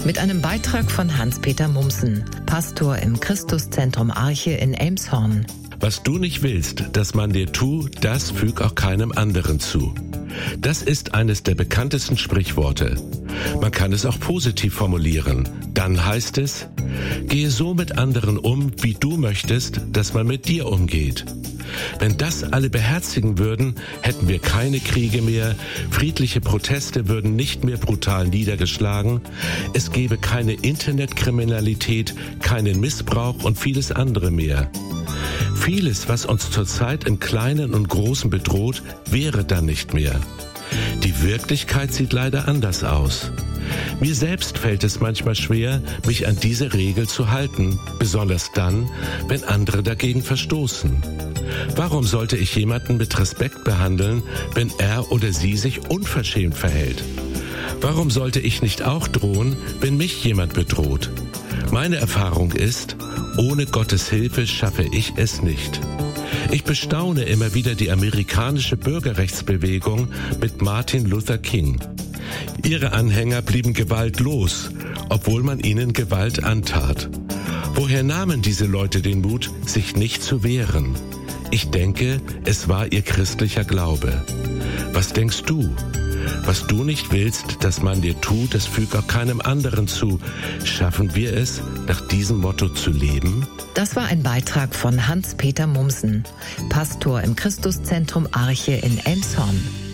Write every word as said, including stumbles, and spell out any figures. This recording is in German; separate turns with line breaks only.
Mit einem Beitrag von Hans-Peter Mumsen, Pastor im Christuszentrum Arche in Elmshorn.
Was du nicht willst, dass man dir tut, das füg auch keinem anderen zu. Das ist eines der bekanntesten Sprichworte. Man kann es auch positiv formulieren. Dann heißt es: Gehe so mit anderen um, wie du möchtest, dass man mit dir umgeht. Wenn das alle beherzigen würden, hätten wir keine Kriege mehr, friedliche Proteste würden nicht mehr brutal niedergeschlagen, es gäbe keine Internetkriminalität, keinen Missbrauch und vieles andere mehr. Vieles, was uns zurzeit im Kleinen und Großen bedroht, wäre dann nicht mehr. Die Wirklichkeit sieht leider anders aus. Mir selbst fällt es manchmal schwer, mich an diese Regel zu halten, besonders dann, wenn andere dagegen verstoßen. Warum sollte ich jemanden mit Respekt behandeln, wenn er oder sie sich unverschämt verhält? Warum sollte ich nicht auch drohen, wenn mich jemand bedroht? Meine Erfahrung ist, ohne Gottes Hilfe schaffe ich es nicht. Ich bestaune immer wieder die amerikanische Bürgerrechtsbewegung mit Martin Luther King. Ihre Anhänger blieben gewaltlos, obwohl man ihnen Gewalt antat. Woher nahmen diese Leute den Mut, sich nicht zu wehren? Ich denke, es war ihr christlicher Glaube. Was denkst du? Was du nicht willst, dass man dir tut, das füg auch keinem anderen zu. Schaffen wir es, nach diesem Motto zu leben?
Das war ein Beitrag von Hans-Peter Mumsen, Pastor im Christuszentrum Arche in Elmshorn.